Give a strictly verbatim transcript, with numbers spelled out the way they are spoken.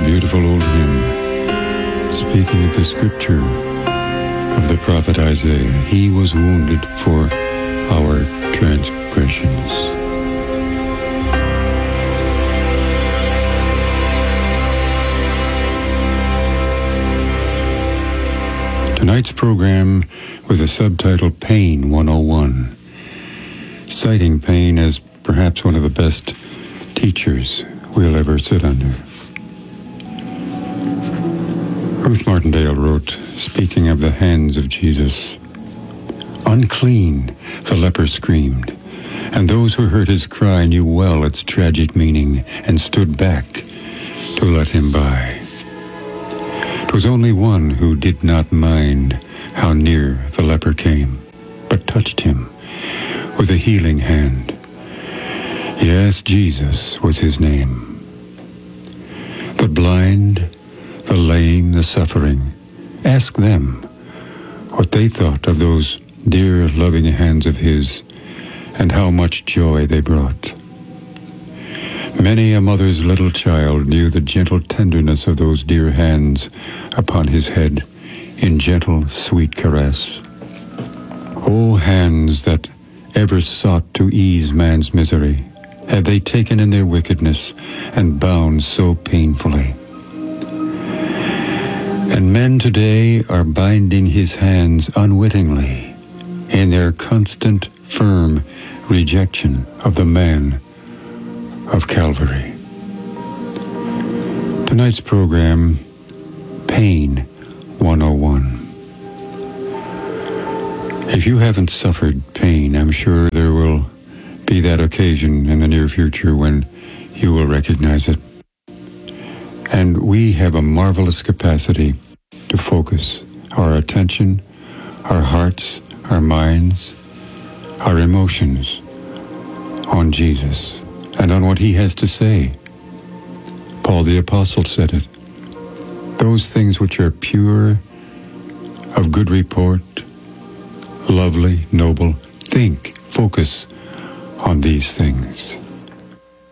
beautiful old hymn, speaking of the scripture of the prophet Isaiah. He was wounded for our transgressions. Tonight's program with the subtitle Pain one oh one, citing pain as perhaps one of the best teachers we'll ever sit under. Ruth Martindale wrote, speaking of the hands of Jesus, "Unclean," the leper screamed, and those who heard his cry knew well its tragic meaning and stood back to let him by. 'Twas only one who did not mind how near the leper came, but touched him with a healing hand. Yes, Jesus was his name. The blind, the lame, the suffering, ask them what they thought of those dear, loving hands of his, and how much joy they brought. Many a mother's little child knew the gentle tenderness of those dear hands upon his head in gentle, sweet caress. Oh, hands that ever sought to ease man's misery, have they taken in their wickedness and bound so painfully? And men today are binding his hands unwittingly in their constant, firm rejection of the man of Calvary. Tonight's program, Pain one oh one. If you haven't suffered pain, I'm sure there will be that occasion in the near future when you will recognize it. And we have a marvelous capacity to focus our attention, our hearts, our minds, our emotions on Jesus and on what he has to say. Paul the Apostle said it. Those things which are pure, of good report, lovely, noble, think, focus on these things.